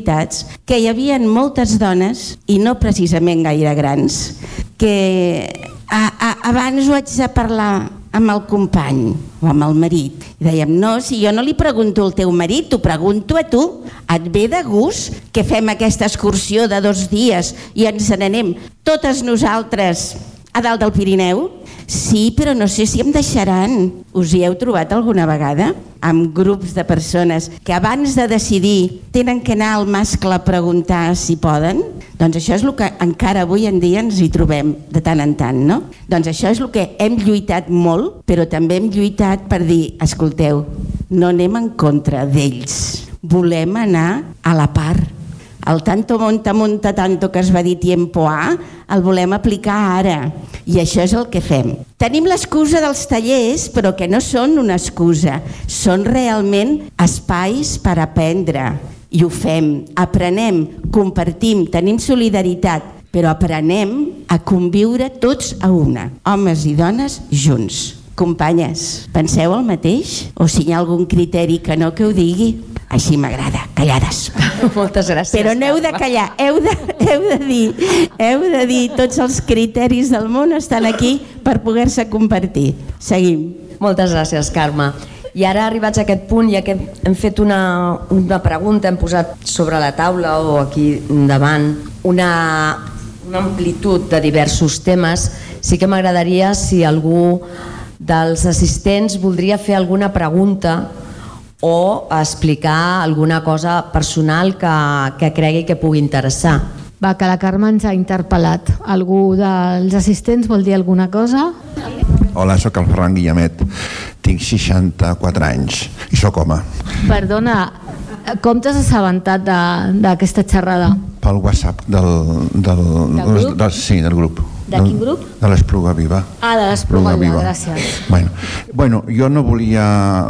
possibilitats, que hi havia moltes dones, i no precisament gaire grans, que abans ho haig de parlar amb el company o amb el marit. I dèiem, no, si jo no li pregunto al teu marit, t'ho pregunto a tu. Et ve de gust que fem aquesta excursió de 2 dies i ens n'anem totes nosaltres a dalt del Pirineu? Sí, però no sé si em deixaran. Us hi heu trobat alguna vegada? Amb grups de persones que abans de decidir tenen que anar al mascle a preguntar si poden? Doncs això és el que encara avui en dia ens hi trobem de tant en tant, no? Doncs això és el que hem lluitat molt, però també hem lluitat per dir, escolteu, no anem en contra d'ells, volem anar a la part. El tanto monta tanto que es va dir tiempo A el volem aplicar ara i això és el que fem. Tenim l'excusa dels tallers, però que no són una excusa, són realment espais per aprendre i ho fem, aprenem, compartim, tenim solidaritat, però aprenem a conviure tots a una, homes i dones junts. Companyes, penseu el mateix? O si hi ha algun criteri que no, que ho digui. Així m'agrada, callades. Moltes gràcies. Però no heu de callar, heu de dir, tots els criteris del món estan aquí per poder-se compartir. Seguim. Moltes gràcies, Carme. I ara, arribats a aquest punt, ja que hem fet una pregunta, hem posat sobre la taula o aquí davant una amplitud de diversos temes, sí que m'agradaria si algú dels assistents voldria fer alguna pregunta o explicar alguna cosa personal que cregui que pugui interessar. Va, que la Carme ens ha interpel·lat. Algú dels assistents vol dir alguna cosa? Hola, sóc el Ferran Guillemet, tinc 64 anys i sóc home. Perdona, com t'has assabentat d'aquesta xerrada? Pel WhatsApp del grup. De quin grup? De l'Espluga Viva. Ah, de l'Espluga Viva, gràcies. Bueno, jo no volia...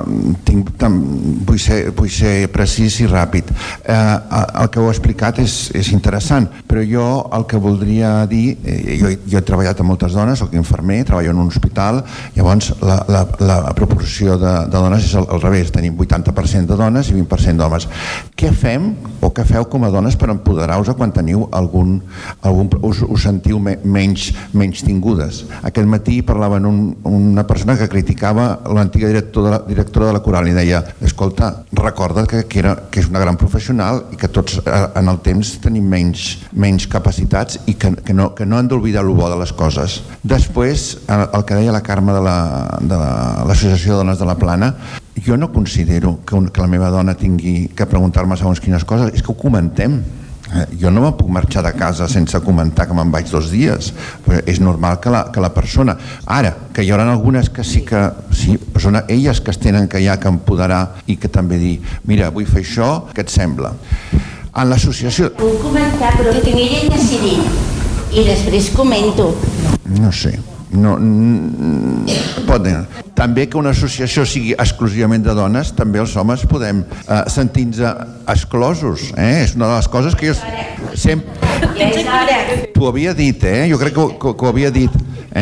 Vull ser precís i ràpid. El que heu explicat és interessant, però jo el que voldria dir... Jo he treballat amb moltes dones, soc infermer, treballo en un hospital, llavors la proporció de dones és al revés, tenim 80% de dones i 20% d'homes. Què fem o què feu com a dones per empoderar-vos quan teniu us sentiu menys tingudes? Aquest matí parlava amb una persona que criticava l'antiga directora de la Coral i deia, escolta, recorda que és una gran professional i que tots en el temps tenim menys capacitats i que no han d'oblidar el bo de les coses. Després, el que deia la Carme de l'Associació de Dones de la Plana, jo no considero que la meva dona tingui que preguntar-me segons quines coses, és que ho comentem. Jo no me'n puc marxar de casa sense comentar que me'n vaig 2 dies. És normal que la persona... Ara, que hi haurà algunes que sí que... Sí, són elles que es tenen que ja que empoderar i que també dir, mira, vull fer això, què et sembla? En l'associació... Puc comentar, però que tingui ell decidit. I després comento. No sé. També que una associació sigui exclusivament de dones, també els homes podem sentir-nos exclosos. És una de les coses que jo sempre... T'ho havia dit, jo crec que ho havia dit.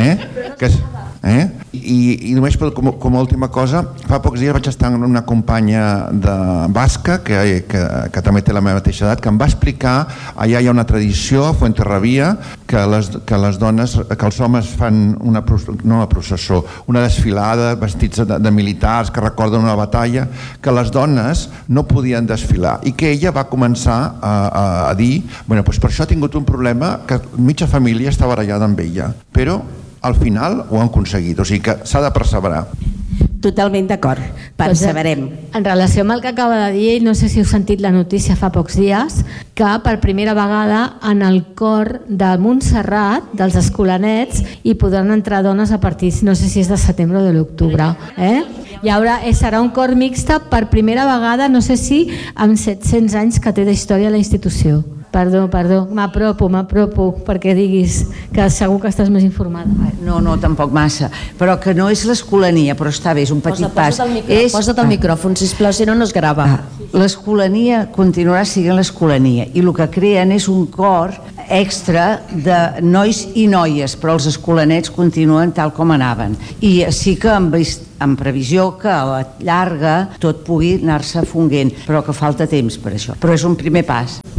I només com a última cosa, fa pocs dies vaig estar amb una companya de basca que també té la meva mateixa edat, que em va explicar, allà hi ha una tradició a Fuenterrabía, que les dones, que els homes fan una processó, una desfilada vestits de militars que recorden una batalla, que les dones no podien desfilar i que ella va començar a dir, bueno, doncs per això ha tingut un problema que mitja família està barallada amb ella, però al final ho han aconseguit, o sigui que s'ha de perseverar. Totalment d'acord, perseverem. En relació amb el que acaba de dir ell, no sé si heu sentit la notícia fa pocs dies, que per primera vegada en el cor de Montserrat, dels Escolanets, hi podran entrar dones a partir, no sé si és de setembre o de l'octubre. Serà un cor mixta per primera vegada, no sé si amb 700 anys que té d'història la institució. Perdó, m'apropo perquè diguis que segur que estàs més informada. No, tampoc massa, però que no és l'Escolania, però està bé, és un petit pas. Posa't el micròfon, sisplau, si no, no es grava. L'Escolania continuarà sent l'Escolania i el que creen és un cor extra de nois i noies, però els escolanets continuen tal com anaven. I sí que en previsió que a la llarga tot pugui anar-se fonguent, però que falta temps per això. Però és un primer pas.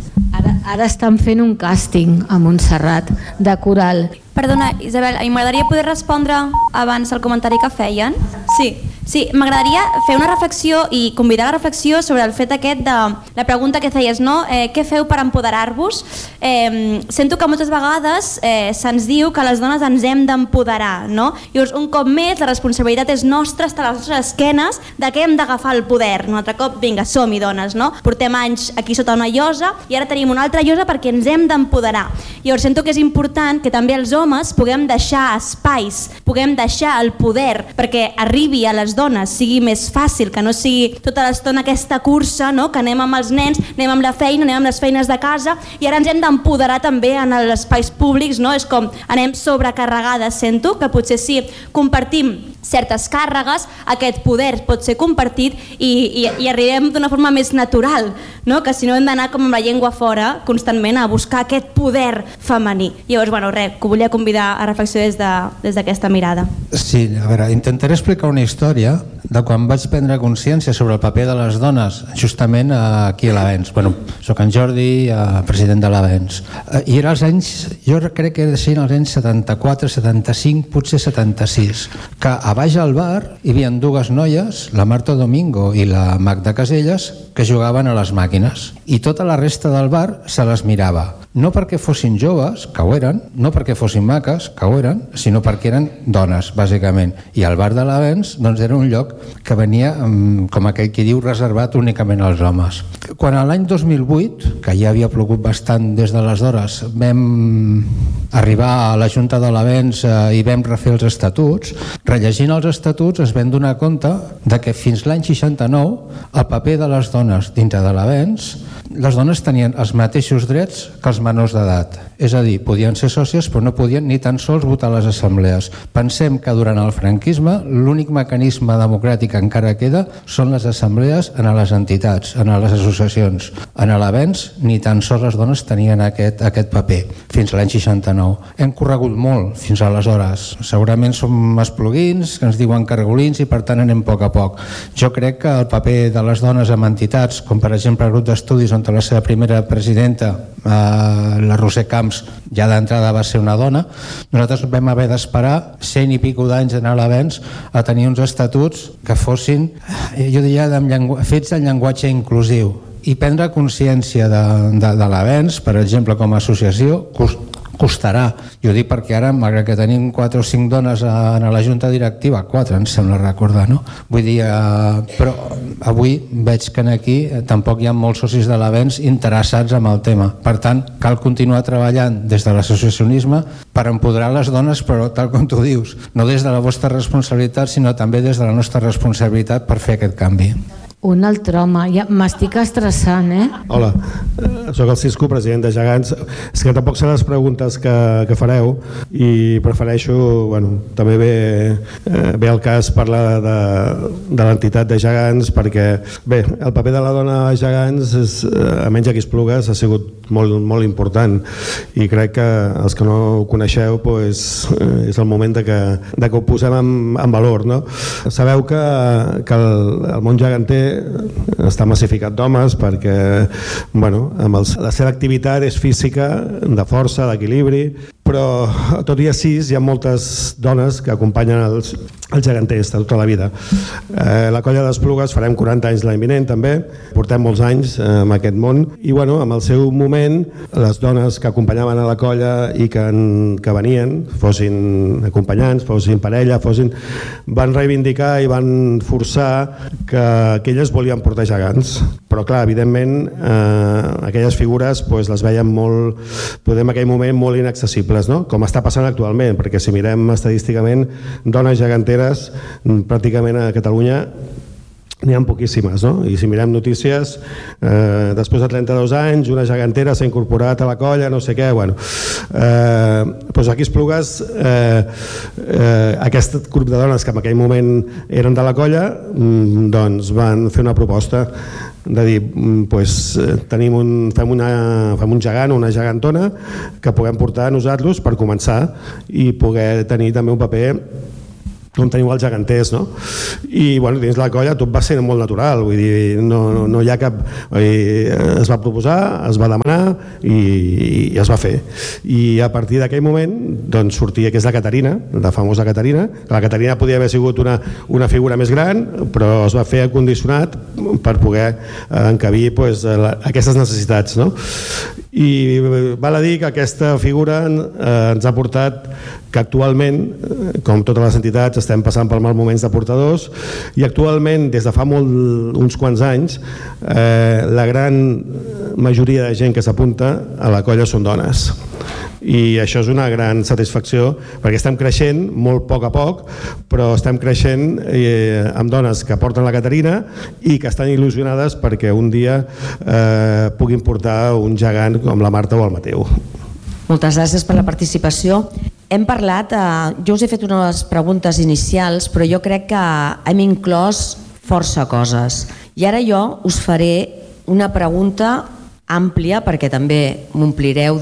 Ara estan fent un càsting a Montserrat de coral. Perdona, Isabel, a mi m'agradaria poder respondre abans el comentari que feien. Sí, m'agradaria fer una reflexió i convidar a la reflexió sobre el fet aquest de la pregunta que feies, no? Què feu per empoderar-vos? Sento que moltes vegades se'ns diu que les dones ens hem d'empoderar, no? Llavors, un cop més, la responsabilitat és nostra, està a les nostres esquenes, de que hem d'agafar el poder. Un altre cop, vinga, som-hi, dones, no? Portem anys aquí sota una llosa i ara tenim una altra llosa perquè ens hem d'empoderar. Llavors, sento que és important que també els homes puguem deixar espais, puguem deixar el poder perquè arribi a les dones, sigui més fàcil, que no sigui tota l'estona aquesta cursa, no? Que anem amb els nens, anem amb la feina, anem amb les feines de casa i ara ens hem d'empoderar també en els espais públics, no? És com anem sobrecarregades, sento que potser sí, compartim certes càrregues, aquest poder pot ser compartit i arribem d'una forma més natural, no? Que si no hem d'anar com amb la llengua fora constantment a buscar aquest poder femení. Llavors, bueno, res, que volia convidar a reflexionar des d'aquesta mirada. Sí, a veure, intentaré explicar una història de quan vaig prendre consciència sobre el paper de les dones justament aquí a l'Avenç. Bueno, soc en Jordi, president de l'Avenç. I era als anys, jo crec que era als anys 74, 75, potser 76, que a baix al bar hi havia dues noies, la Marta Domingo i la Magda Caselles, que jugaven a les màquines. I tota la resta del bar se les mirava. No perquè fossin joves, que ho eren, no perquè fossin maques, que ho eren, sinó perquè eren dones, bàsicament. I el bar de l'Avenç doncs, era un lloc que venia, com aquell qui diu, reservat únicament als homes. Quan l'any 2008, que ja havia plogut bastant des d'aleshores, vam arribar a la Junta de l'Avenç i vam refer els estatuts, rellegint els estatuts es vam donar compte de que fins l'any 69 el paper de les dones dintre de l'Avenç, les dones tenien els mateixos drets que els menors d'edat. És a dir, podien ser sòcies però no podien ni tan sols votar a les assemblees. Pensem que durant el franquisme l'únic mecanisme democràtic que encara queda són les assemblees en les entitats, en les associacions. En l'Avenç ni tan sols les dones tenien aquest paper fins l'any 69. Hem corregut molt fins aleshores. Segurament som espluguins, que ens diuen cargolins i per tant anem a poc. Jo crec que el paper de les dones en entitats, com per exemple el grup d'estudis on la seva primera presidenta, la Roser Camps, ja d'entrada va ser una dona, nosaltres vam haver d'esperar 100 i pico d'anys d'anar a l'Avenç a tenir uns estatuts que fossin, jo diria, fets en llenguatge inclusiu. I prendre consciència de l'Avenç, per exemple, com a associació, costarà. Jo dic perquè ara, malgrat que tenim 4 o 5 dones a la junta directiva, 4 em sembla recordar, no? Vull dir, però avui veig que aquí tampoc hi ha molts socis de l'Avenç interessats en el tema. Per tant, cal continuar treballant des de l'associacionisme per empoderar les dones, però tal com tu dius, no des de la vostra responsabilitat, sinó també des de la nostra responsabilitat per fer aquest canvi. Un altre home, ja m'estic estressant, Hola, sóc el Cisco, president de Gegants. És que tampoc sé les preguntes que fareu i prefereixo, també ve el cas parlar de l'entitat de Gegants perquè, bé, el paper de la dona a Gegants, almenys aquí a Esplugues, ha sigut molt important i crec que els que no ho coneixeu és el moment de que ho posem en valor, no? Sabeu que el món geganter està massificat d'homes perquè amb la seva activitat és física, de força, d'equilibri, però tot i així hi ha moltes dones que acompanyen els geganters de tota la vida. La colla d'Esplugues farem 40 anys l'any vinent també, portem molts anys en aquest món i en el seu moment les dones que acompanyaven a la colla i que venien, fossin acompanyants, fossin parella, van reivindicar i van forçar que elles volien portar gegants, però clar, evidentment aquelles figures les veiem molt, en aquell moment molt inaccessibles, no? Com està passant actualment, perquè si mirem estadísticament dones geganteres pràcticament a Catalunya n'hi ha poquíssimes, no? I si mirem notícies, després de 32 anys una gegantera s'ha incorporat a la colla, no sé què, aquí a Esplugues aquest grup de dones que en aquell moment eren de la colla doncs van fer una proposta de dir, fem un gegant o una gegantona que puguem portar nosaltres per començar i poder tenir també un paper com teniu els geganters, no? I bueno, dins la colla tot va ser molt natural, vull dir, no hi ha cap... Es va proposar, es va demanar i es va fer. I a partir d'aquell moment doncs sortia que és la Caterina, la famosa Caterina. La Caterina podia haver sigut una figura més gran, però es va fer acondicionat per poder encabir aquestes necessitats, no? I val a dir que aquesta figura ens ha portat que actualment, com totes les entitats, estem passant per mals moments de portadors i actualment, des de fa uns quants anys, la gran majoria de gent que s'apunta a la colla són dones. I això és una gran satisfacció perquè estem creixent molt a poc, però estem creixent amb dones que porten la Caterina i que estan il·lusionades perquè un dia puguin portar un gegant com la Marta o el Mateu. Moltes gràcies per la participació. Hem parlat, jo us he fet unes preguntes inicials, però jo crec que hem inclòs força coses. I ara jo us faré una pregunta àmplia, perquè també m'omplireu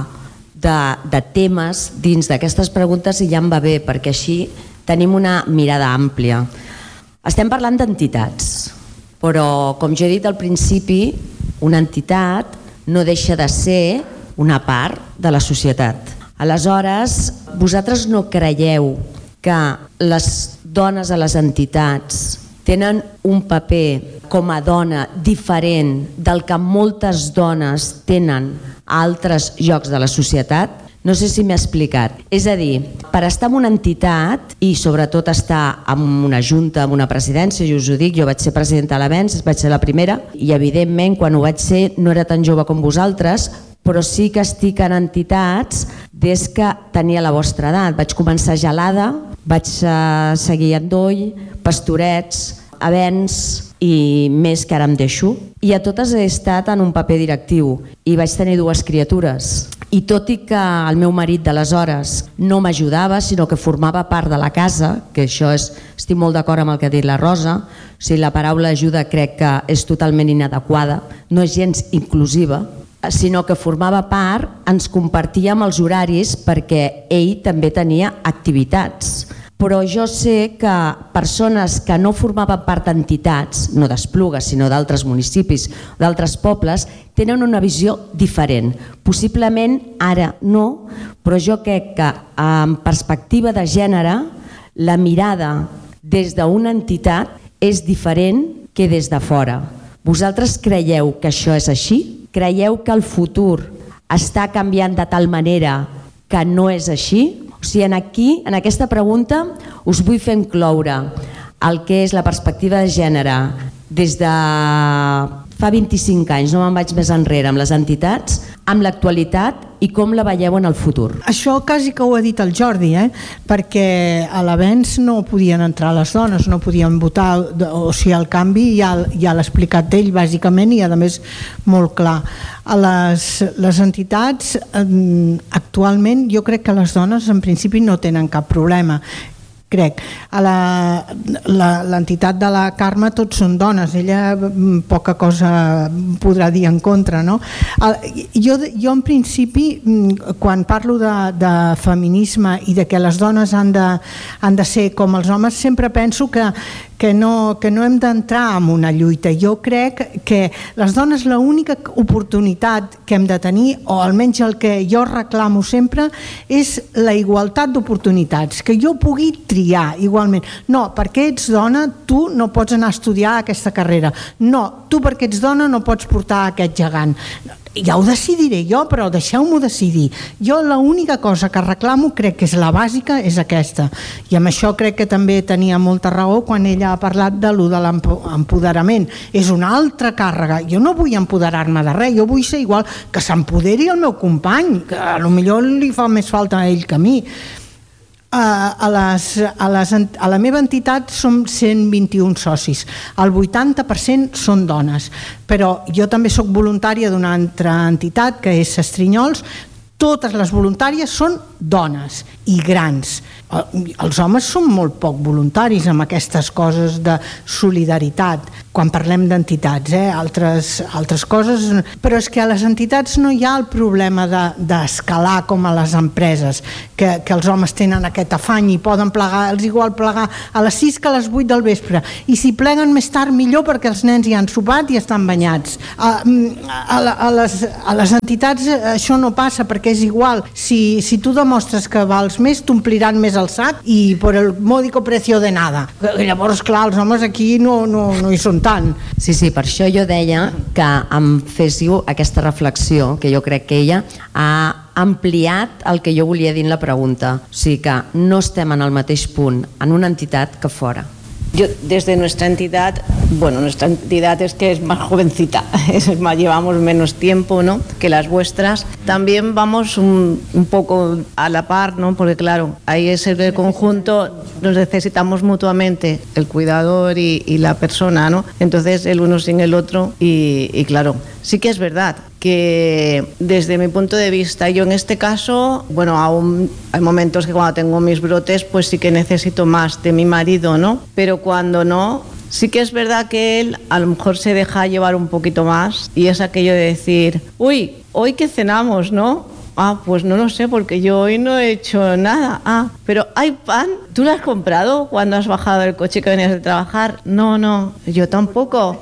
de temes dins d'aquestes preguntes i ja em va bé, perquè així tenim una mirada àmplia. Estem parlant d'entitats, però com jo he dit al principi, una entitat no deixa de ser una part de la societat. Aleshores, vosaltres no creieu que les dones a les entitats tenen un paper com a dona diferent del que moltes dones tenen a altres llocs de la societat? No sé si m'he explicat. És a dir, per estar en una entitat i sobretot estar en una junta, en una presidència, jo us ho dic, jo vaig ser presidenta de l'AVENS, vaig ser la primera i evidentment quan ho vaig ser no era tan jove com vosaltres, però sí que estic en entitats des que tenia la vostra edat. Vaig començar a Gelada, vaig seguir a Endoll, Pastorets, Avens i més que ara em deixo. I a totes he estat en un paper directiu i vaig tenir 2 criatures. I tot i que el meu marit d'aleshores no m'ajudava, sinó que formava part de la casa, que això estic molt d'acord amb el que ha dit la Rosa, o sigui, la paraula ajuda crec que és totalment inadequada, no és gens inclusiva, sinó que formava part, ens compartíem els horaris perquè ell també tenia activitats. Però jo sé que persones que no formaven part d'entitats, no d'Espluga, sinó d'altres municipis, d'altres pobles, tenen una visió diferent. Possiblement ara no, però jo crec que en perspectiva de gènere, la mirada des d'una entitat és diferent que des de fora. Vosaltres creieu que això és així? Creieu que el futur està canviant de tal manera que no és així? O sigui, aquí, en aquesta pregunta, us vull fer incloure el que és la perspectiva de gènere des de fa 25 anys, no me'n vaig més enrere, amb les entitats, amb l'actualitat i com la veieu en el futur. Això quasi que ho ha dit el Jordi, perquè a l'AVENS no podien entrar les dones, no podien votar, o sigui, el canvi ja l'ha explicat ell bàsicament i a més molt clar. A les entitats actualment jo crec que les dones en principi no tenen cap problema. Crec. A l'entitat de la Carme tots són dones, ella poca cosa podrà dir en contra, no? Jo en principi, quan parlo de feminisme i de que les dones han de ser com els homes, sempre penso que no hem d'entrar en una lluita. Jo crec que les dones l'única oportunitat que hem de tenir, o almenys el que jo reclamo sempre, és la igualtat d'oportunitats, que jo pugui triar igualment. No, perquè ets dona, tu no pots anar a estudiar aquesta carrera. No, tu perquè ets dona no pots portar aquest gegant. Ja ho decidiré jo, però deixeu-m'ho decidir. Jo l'única cosa que reclamo, crec que és la bàsica, és aquesta. I amb això crec que també tenia molta raó quan ella ha parlat de l'empoderament. És una altra càrrega. Jo no vull empoderar-me de res, jo vull ser igual, que s'empoderi el meu company, que potser li fa més falta a ell que a mi. A la meva entitat som 121 socis, el 80% són dones, però jo també soc voluntària d'una altra entitat que és Sestrinyols. Totes les voluntàries són dones i grans. Els homes són molt poc voluntaris amb aquestes coses de solidaritat. quan parlem d'entitats, altres coses, però és que a les entitats no hi ha el problema d'escalar com a les empreses, que els homes tenen aquest afany i poden plegar, els igual plegar a les 6 que a les 8 del vespre, i si pleguen més tard millor perquè els nens ja han sopat i estan banyats. A les entitats això no passa perquè és igual, si tu demostres que vals més t'ompliran més el sac i per el módico precio de nada. Llavors clar, els homes aquí no hi són tant. Sí, per això jo deia que em féssiu aquesta reflexió, que jo crec que ella ha ampliat el que jo volia dir en la pregunta. O sigui que no estem en el mateix punt en una entitat que fora. Yo desde nuestra entidad es que es más jovencita, llevamos menos tiempo, ¿no?, que las vuestras. También vamos un poco a la par, ¿no?, porque claro, ahí es el conjunto, nos necesitamos mutuamente, el cuidador y la persona, ¿no? Entonces el uno sin el otro y claro, sí que es verdad que desde mi punto de vista, yo en este caso, bueno, aún hay momentos que cuando tengo mis brotes, pues sí que necesito más de mi marido, ¿no? Pero cuando no, sí que es verdad que él a lo mejor se deja llevar un poquito más y es aquello de decir, uy, hoy que cenamos, ¿no? Pues no lo sé porque yo hoy no he hecho nada. Pero hay pan, ¿tú lo has comprado cuando has bajado del coche que venías de trabajar? No, yo tampoco.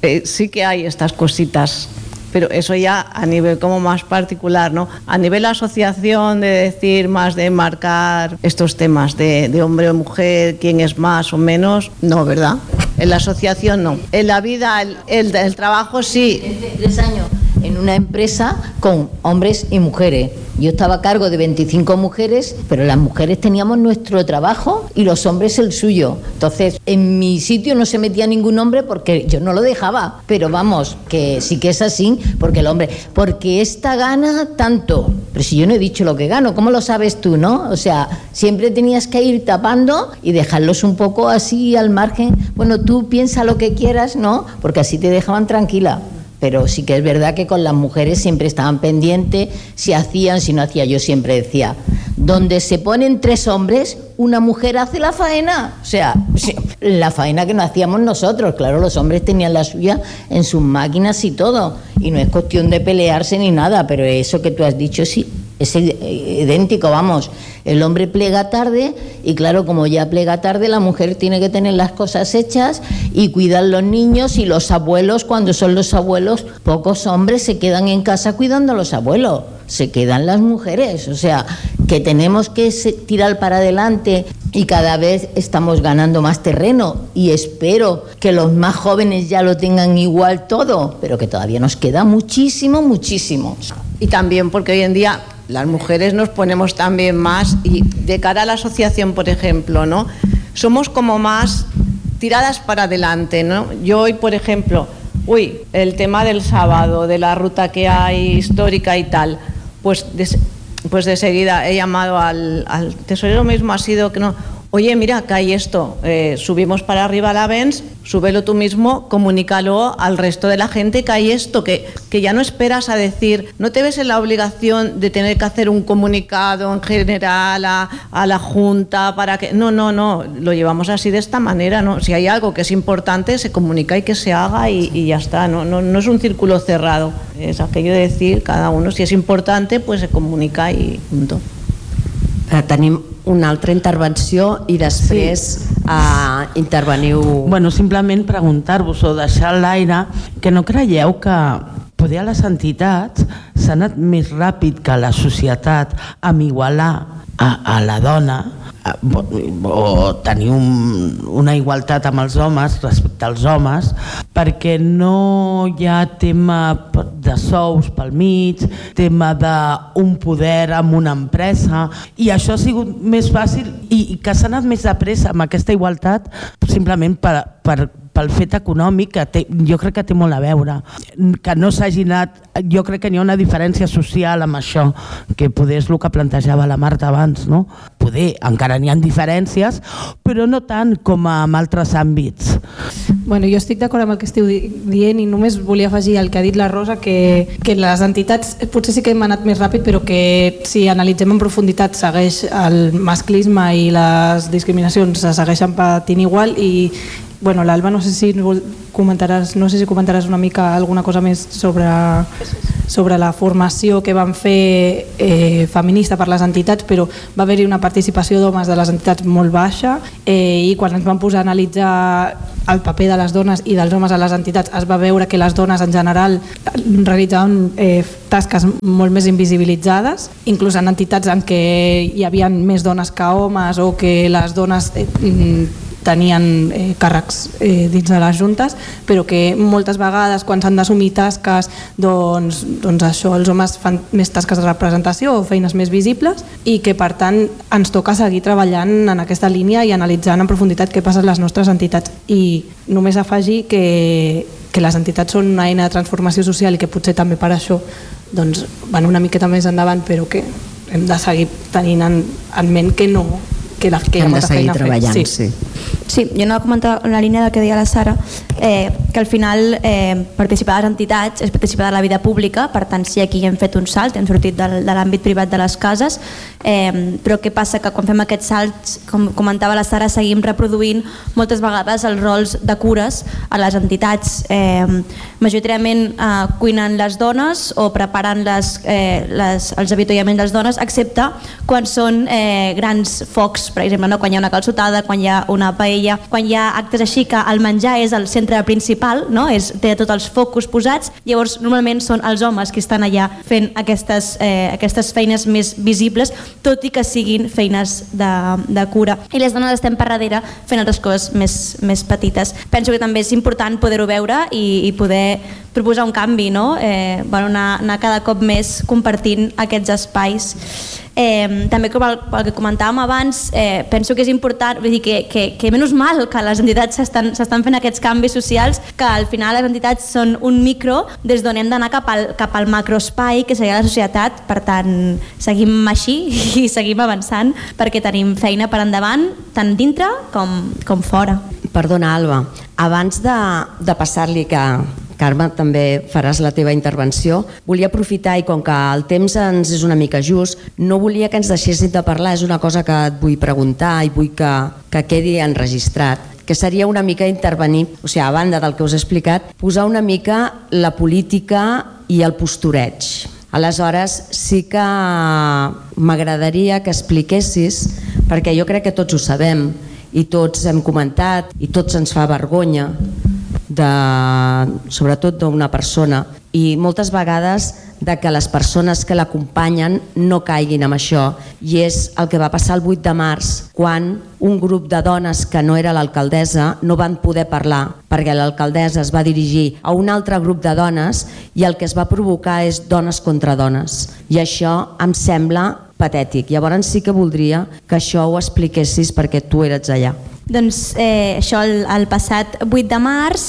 Sí que hay estas cositas. Pero eso ya a nivel como más particular, ¿no? A nivel asociación, de decir más, de marcar estos temas de hombre o mujer, quién es más o menos, no, ¿verdad? En la asociación no. En la vida, el trabajo sí. 3 años en una empresa con hombres y mujeres. Yo estaba a cargo de 25 mujeres, pero las mujeres teníamos nuestro trabajo y los hombres el suyo. Entonces, en mi sitio no se metía ningún hombre porque yo no lo dejaba. Pero vamos, que sí que es así, porque el hombre, porque esta gana tanto. Pero si yo no he dicho lo que gano, ¿cómo lo sabes tú, no? O sea, siempre tenías que ir tapando y dejarlos un poco así al margen. Bueno, tú piensa lo que quieras, ¿no? Porque así te dejaban tranquila. Pero sí que es verdad que con las mujeres siempre estaban pendientes, si hacían, si no hacían. Yo siempre decía, donde se ponen 3 hombres, una mujer hace la faena. O sea, la faena que no hacíamos nosotros. Claro, los hombres tenían la suya en sus máquinas y todo. Y no es cuestión de pelearse ni nada, pero eso que tú has dicho sí, es idéntico, vamos. El hombre plega tarde y claro, como ya plega tarde, la mujer tiene que tener las cosas hechas y cuidar los niños y los abuelos. Cuando son los abuelos, pocos hombres se quedan en casa cuidando a los abuelos, se quedan las mujeres. O sea, que tenemos que tirar para adelante y cada vez estamos ganando más terreno y espero que los más jóvenes ya lo tengan igual todo, pero que todavía nos queda muchísimo. Y también porque hoy en día las mujeres nos ponemos también más y de cara a la asociación, por ejemplo, ¿no? Somos como más tiradas para adelante, ¿no? Yo hoy, por ejemplo, el tema del sábado, de la ruta que hay histórica y tal, pues de seguida he llamado al tesorero mismo, ha sido que no... Oye, mira, que hay esto, subimos para arriba la Benz, súbelo tú mismo, comunícalo al resto de la gente que hay esto, que ya no esperas a decir, no te ves en la obligación de tener que hacer un comunicado en general a la Junta para que... No, lo llevamos así de esta manera, ¿no? Si hay algo que es importante, se comunica y que se haga y ya está, no es un círculo cerrado, es aquello de decir, cada uno, si es importante, pues se comunica i punto. Tenim una altra intervenció i després interveniu... Bueno, simplement preguntar-vos o deixar a l'aire que no creieu que poder a les entitats s'ha anat més ràpid que la societat amb igualar a la dona o tenir una igualtat amb els homes respecte als homes, perquè no hi ha tema de sous pel mig, tema d'un poder amb una empresa, i això ha sigut més fàcil i que s'ha anat més de pressa amb aquesta igualtat simplement pel fet econòmic, que jo crec que té molt a veure, que no s'hagi anat, jo crec que hi ha una diferència social amb això, que poder és el que plantejava la Marta abans, no? Poder, encara n'hi ha diferències, però no tant com en altres àmbits. Bueno, jo estic d'acord amb el que esteu dient i només volia afegir el que ha dit la Rosa, que les entitats potser sí que hem anat més ràpid, però que si analitzem en profunditat segueix el masclisme i les discriminacions se segueixen patint igual i bueno, l'Alba, no sé si comentaràs una mica alguna cosa més sobre la formació que van fer feminista per les entitats, però va haver-hi una participació d'homes de les entitats molt baixa, i quan ens van posar a analitzar el paper de les dones i dels homes a les entitats es va veure que les dones en general realitzaven tasques molt més invisibilitzades, inclús en entitats en què hi havia més dones que homes o que les dones tenien càrrecs dins de les juntes, però que moltes vegades quan s'han d'assumir tasques doncs això, els homes fan més tasques de representació o feines més visibles, i que per tant ens toca seguir treballant en aquesta línia i analitzant en profunditat què passa a les nostres entitats. I només afegir que les entitats són una eina de transformació social i que potser també per això doncs van una miqueta més endavant, però que hem de seguir tenint en ment que no, que hi ha molta feina a fer. Sí, jo anava a comentar en la línia del que deia la Sara, que al final participar a les entitats és participar de la vida pública, per tant sí, aquí hem fet un salt, hem sortit de l'àmbit privat de les cases, però què passa? Que quan fem aquests salts, com comentava la Sara, seguim reproduint moltes vegades els rols de cures a les entitats, majoritàriament cuinen les dones o preparen els avituallaments de les dones, excepte quan són grans focs, per exemple, quan hi ha una calçotada, quan hi ha una paella, quan hi ha actes així que el menjar és el centre principal, té tots els focus posats, llavors normalment són els homes que estan allà fent aquestes feines més visibles, tot i que siguin feines de cura, i les dones estem per darrere fent altres coses més petites. Penso que també és important poder-ho veure i poder proposar un canvi, anar cada cop més compartint aquests espais. També com el que comentàvem abans, penso que és important, vull dir que menys mal que les entitats s'estan fent aquests canvis socials, que al final les entitats són un micro des d'on hem d'anar cap al macroespai que seria la societat. Per tant, seguim així i seguim avançant perquè tenim feina per endavant tant dintre com fora. Perdona, Alba, abans de passar-li que Carme, també faràs la teva intervenció. Volia aprofitar, i com que el temps ens és una mica just, no volia que ens deixessin de parlar, és una cosa que et vull preguntar i vull que quedi enregistrat, que seria una mica intervenir, o sigui, a banda del que us he explicat, posar una mica la política i el postureig. Aleshores, sí que m'agradaria que expliquessis, perquè jo crec que tots ho sabem, i tots hem comentat, i tots ens fa vergonya, sobretot d'una persona, i moltes vegades de que les persones que l'acompanyen no caiguin amb això, i és el que va passar el 8 de març quan un grup de dones que no era l'alcaldessa no van poder parlar perquè l'alcaldessa es va dirigir a un altre grup de dones i el que es va provocar és dones contra dones, i això em sembla patètic. Llavors sí que voldria que això ho expliquessis perquè tu eres allà. Doncs això el passat 8 de març,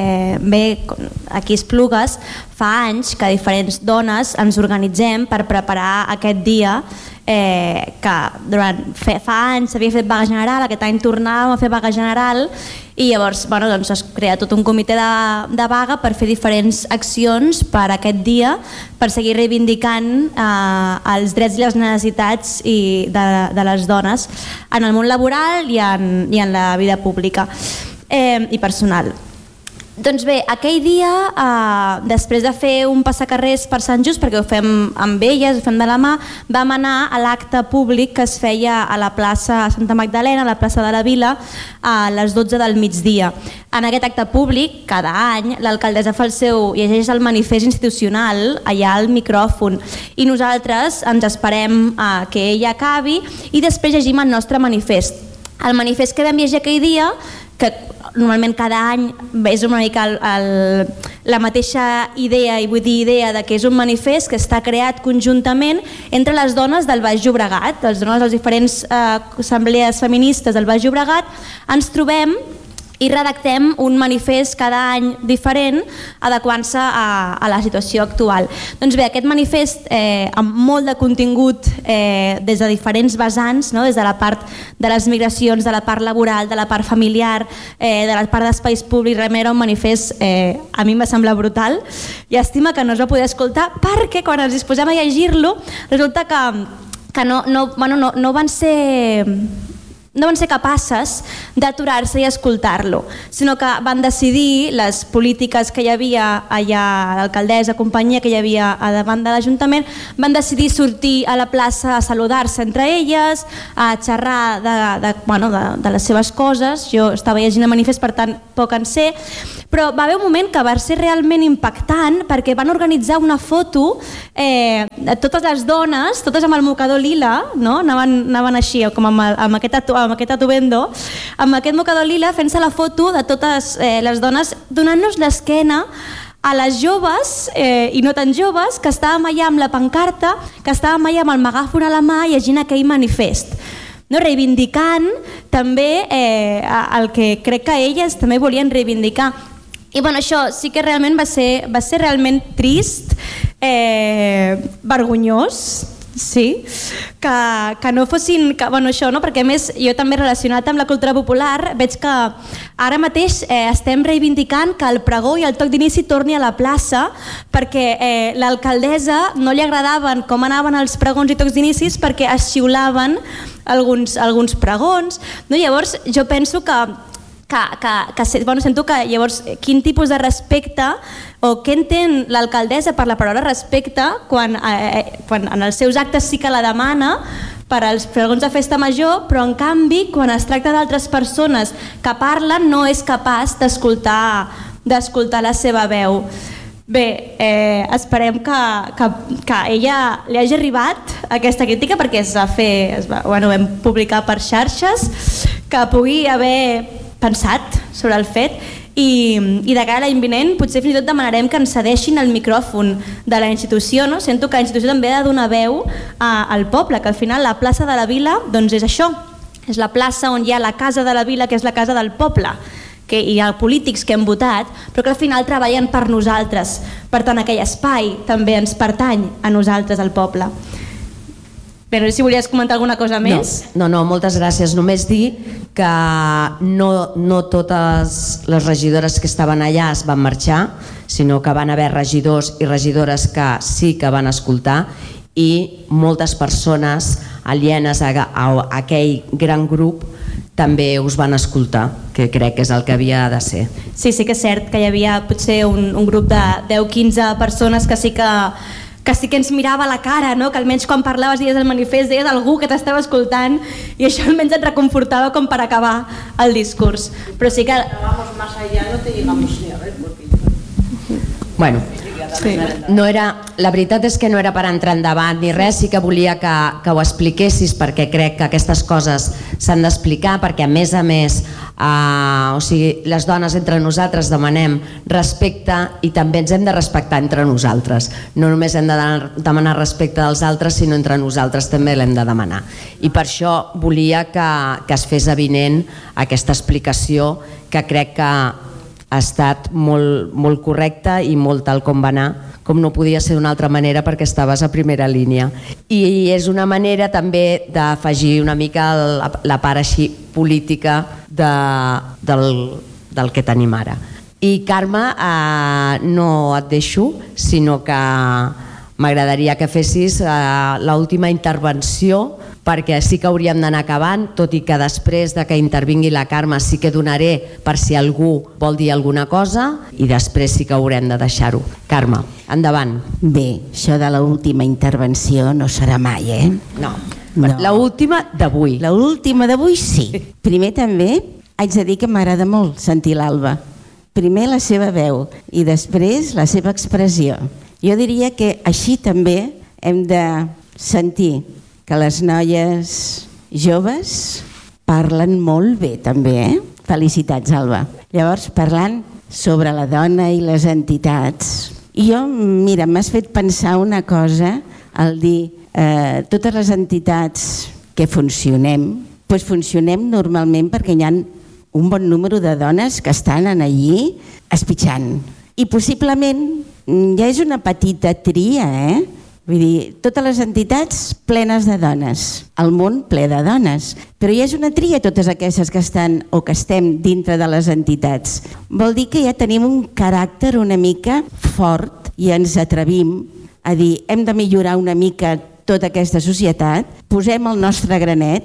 aquí a Esplugues, fa anys que diferents dones ens organitzem per preparar aquest dia, que fa anys s'havia fet vaga general, aquest any tornàvem a fer vaga general, i llavors es crea tot un comitè de vaga per fer diferents accions per aquest dia, per seguir reivindicant els drets i les necessitats de les dones en el món laboral i en la vida pública i personal. Doncs bé, aquell dia, després de fer un passacarrers per Sant Just, perquè ho fem amb elles, ho fem de la mà, vam anar a l'acte públic que es feia a la plaça Santa Magdalena, a la plaça de la Vila, a les 12 del migdia. En aquest acte públic, cada any, l'alcaldessa llegeix el manifest institucional allà al micròfon, i nosaltres ens esperem que ella acabi i després llegim el nostre manifest. El manifest que vam llegir aquell dia, que normalment cada any és una mica la mateixa idea, i vull dir idea de que és un manifest que està creat conjuntament entre les dones del Baix Llobregat, les dones de les diferents assemblees feministes del Baix Llobregat, ens trobem i redactem un manifest cada any diferent adequant-se a la situació actual. Doncs bé, aquest manifest amb molt de contingut des de diferents vessants, des de la part de les migracions, de la part laboral, de la part familiar, de la part d'espais públics, realment era un manifest, a mi em va semblar brutal. Llàstima que no es va poder escoltar perquè quan ens disposem a llegir-lo resulta que no van ser... no van ser capaces d'aturar-se i escoltar-lo, sinó que van decidir les polítiques que hi havia allà, l'alcaldessa, companyia que hi havia a davant de l'Ajuntament, van decidir sortir a la plaça a saludar-se entre elles, a xerrar de les seves coses. Jo estava llegint el manifest, per tant poc en sé, però va haver un moment que va ser realment impactant perquè van organitzar una foto de totes les dones, totes amb el mocador lila, no? Anaven així, com amb aquest atuendo, amb aquest mocador lila, fent-se la foto de totes les dones, donant-nos l'esquena a les joves i no tan joves que estàvem allà amb la pancarta, que estàvem allà amb el megàfon a la mà llegint aquell manifest, no? Reivindicant també el que crec que elles també volien reivindicar. I bueno, això sí que realment va ser realment trist, vergonyós, sí, que no fossin, bueno, això, no? Perquè a més jo també relacionat amb la cultura popular veig que ara mateix estem reivindicant que el pregó i el toc d'inici torni a la plaça, perquè l'alcaldessa no li agradaven com anaven els pregons i tocs d'inicis perquè es xiulaven alguns pregons, no? Llavors jo penso sento que llavors quin tipus de respecte o què entén l'alcaldessa per la paraula respecte quan en els seus actes sí que la demana per als pregons de festa major, però en canvi quan es tracta d'altres persones que parlen no és capaç d'escoltar la seva veu. Bé, esperem que ella li hagi arribat aquesta crítica perquè vam publicar per xarxes, que pugui haver pensat sobre el fet i de cara a l'any vinent potser fins i tot demanarem que ens cedeixin el micròfon de la institució, no? Sento que la institució també ha de donar veu al poble, que al final la plaça de la Vila doncs és això, és la plaça on hi ha la casa de la Vila, que és la casa del poble, que hi ha polítics que hem votat, però que al final treballen per nosaltres, per tant aquell espai també ens pertany a nosaltres, al poble. Bé, no sé si volies comentar alguna cosa més. No, moltes gràcies. Només dir que no totes les regidores que estaven allà es van marxar, sinó que van haver regidors i regidores que sí que van escoltar i moltes persones alienes a aquell gran grup també us van escoltar, que crec que és el que havia de ser. Sí que és cert que hi havia potser un grup de 10-15 persones que sí que ens mirava a la cara, no? Que almenys quan parlaves deies el manifest, deies algú que t'estava escoltant i això almenys et reconfortava com per acabar el discurs. Però sí que... Vamos más allá, no te llegamos ni a ver, porque... Bueno, no era, la veritat és que no era per entrar endavant ni res, sí que volia que ho expliquessis perquè crec que aquestes coses s'han d'explicar, perquè a més les dones entre nosaltres demanem respecte i també ens hem de respectar entre nosaltres, no només hem de demanar respecte dels altres sinó entre nosaltres també l'hem de demanar i per això volia que es fes evident aquesta explicació que crec que ha estat molt correcta i molt tal com va anar, com no podia ser d'una altra manera perquè estaves a primera línia. I és una manera també d'afegir una mica la part així política del que tenim ara. I Carme, no et deixo, sinó que m'agradaria que fessis l'última intervenció perquè sí que hauríem d'anar acabant, tot i que després de que intervingui la Carme sí que donaré per si algú vol dir alguna cosa i després sí que haurem de deixar-ho. Carme, endavant. Bé, això de l'última intervenció no serà mai, No. L'última d'avui. L'última d'avui sí. Primer també haig de dir que m'agrada molt sentir l'Alba. Primer la seva veu i després la seva expressió. Jo diria que així també hem de sentir que les noies joves parlen molt bé també, Felicitats, Alba. Llavors, parlant sobre la dona i les entitats, i jo, mira, m'has fet pensar una cosa al dir totes les entitats que funcionem, doncs funcionem normalment perquè hi ha un bon número de dones que estan allí espitxant. I possiblement ja és una petita tria, Vull dir, totes les entitats plenes de dones, el món ple de dones, però ja és una tria totes aquestes que estan o que estem dintre de les entitats. Vol dir que ja tenim un caràcter una mica fort i ens atrevim a dir hem de millorar una mica tota aquesta societat, posem el nostre granet,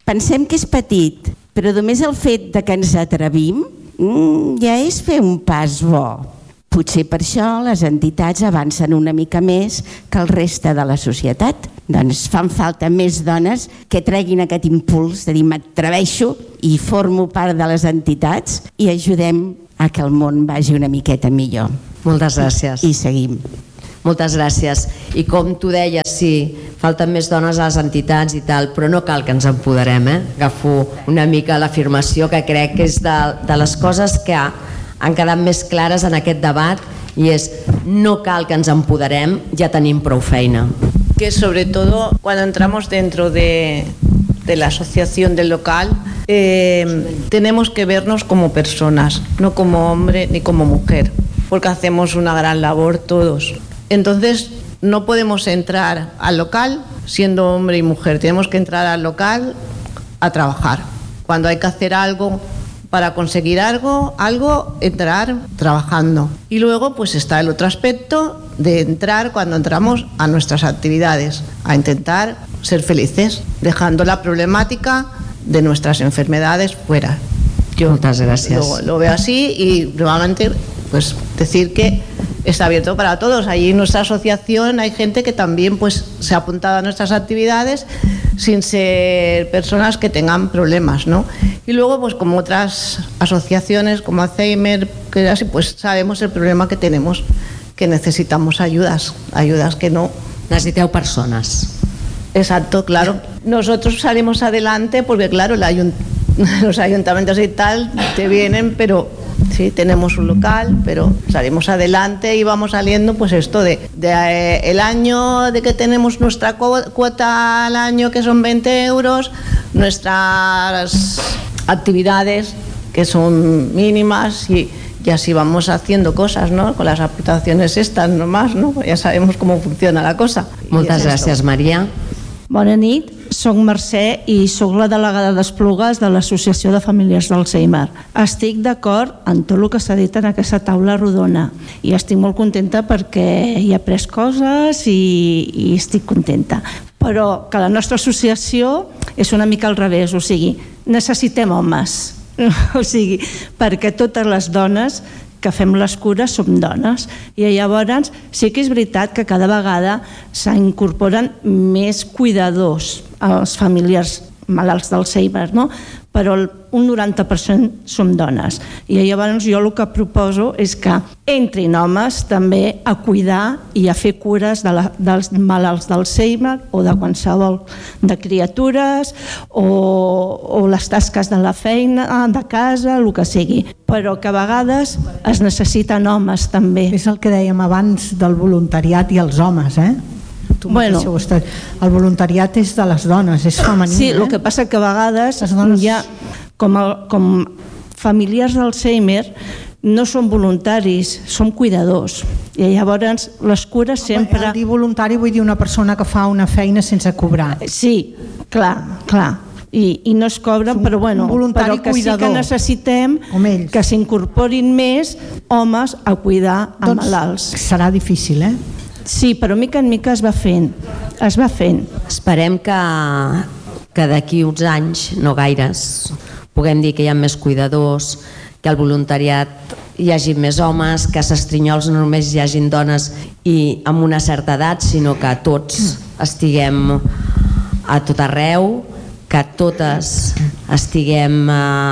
Pensem que és petit, però només el fet de que ens atrevim ja és fer un pas bo. Potser per això les entitats avancen una mica més que el reste de la societat. Doncs fan falta més dones que treguin aquest impuls de dir m'atreveixo i formo part de les entitats i ajudem a que el món vagi una miqueta millor. Moltes gràcies. I seguim. Moltes gràcies. I com tu deies, sí, falten més dones a les entitats i tal, però no cal que ens empoderem, Agafo una mica l'afirmació que crec que és de les coses que han quedat més clares en aquest debat, i és no cal que ens empoderem, ja tenim prou feina. Que sobre todo cuando entramos dentro de la asociación del local tenemos que vernos como personas, no como hombre ni como mujer, porque hacemos una gran labor todos. Entonces no podemos entrar al local siendo hombre y mujer, tenemos que entrar al local a trabajar. Cuando hay que hacer algo para conseguir algo, entrar trabajando. Y luego pues está el otro aspecto de entrar cuando entramos a nuestras actividades, a intentar ser felices, dejando la problemática de nuestras enfermedades fuera. Yo muchas gracias. Lo veo así y nuevamente pues decir que está abierto para todos. Allí en nuestra asociación hay gente que también pues se ha apuntado a nuestras actividades sin ser personas que tengan problemas, ¿no? Y luego pues como otras asociaciones como Alzheimer, que así, pues sabemos el problema que tenemos, que necesitamos ayudas que no... Necesiteu personas. Exacto, claro. Nosotros salimos adelante porque claro, los ayuntamientos y tal te vienen, pero sí, tenemos un local, pero salimos adelante y vamos saliendo, pues esto de el año de que tenemos nuestra cuota al año, que son 20 euros, nuestras actividades que son mínimas y así vamos haciendo cosas, ¿no? Con las aportaciones estas nomás, ¿no? Ya sabemos cómo funciona la cosa. Moltes gràcies, Maria. Bona nit, soc Mercè i soc la delegada d'Esplugues de l'Associació de Famílies d'Alzheimer. Estic d'acord en tot el que s'ha dit en aquesta taula rodona i estic molt contenta perquè he après coses i estic contenta. Però que la nostra associació és una mica al revés, o sigui, necessitem homes, o sigui, perquè totes les dones que fem les cures som dones i llavors sí que és veritat que cada vegada s'incorporen més cuidadors a les famílies malalts d'Alzheimer, no? Però un 90% som dones i llavors jo el que proposo és que entrin homes també a cuidar i a fer cures dels malalts d'Alzheimer o de qualsevol, de criatures o les tasques de la feina, de casa, el que sigui, però que a vegades es necessiten homes també. És el que dèiem abans del voluntariat i els homes, Bueno, el voluntariat és de les dones, és femení. Sí, el que passa que a vegades hi ha, com familiars d'Alzheimer no són voluntaris, són cuidadors i llavors les cures sempre... Al dir voluntari vull dir una persona que fa una feina sense cobrar. Sí, clar. I no es cobren, però bueno, però que sí que necessitem que s'incorporin més homes a cuidar a malalts. Serà difícil, Sí, però mica en mica es va fent. Esperem que d'aquí uns anys, no gaires, puguem dir que hi ha més cuidadors, que al voluntariat hi hagi més homes, que a Sestrinyols no només hi hagin dones i amb una certa edat, sinó que tots estiguem a tot arreu, que totes estiguem,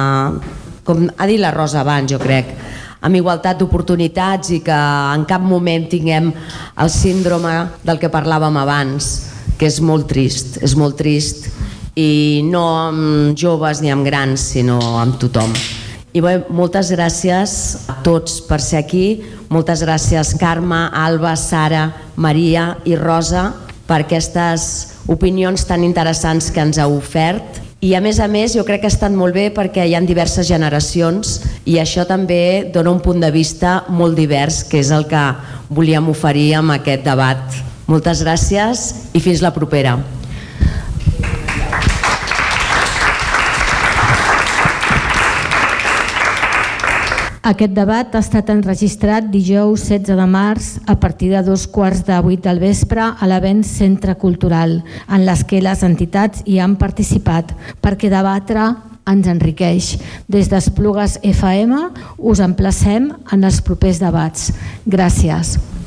com ha dit la Rosa abans, jo crec, amb igualtat d'oportunitats i que en cap moment tinguem el síndrome del que parlàvem abans, que és molt trist i no amb joves ni amb grans, sinó amb tothom. I bé, moltes gràcies a tots per ser aquí, moltes gràcies Carme, Alba, Sara, Maria i Rosa per aquestes opinions tan interessants que ens heu ofert. I a més, jo crec que ha estat molt bé perquè hi ha diverses generacions i això també dona un punt de vista molt divers, que és el que volíem oferir amb aquest debat. Moltes gràcies i fins la propera. Aquest debat ha estat enregistrat dijous 16 de març a partir de 7:15 del vespre a l'Avenç Centre Cultural, en les que les entitats hi han participat, perquè debatre ens enriqueix. Des d'Esplugues FM us emplacem en els propers debats. Gràcies.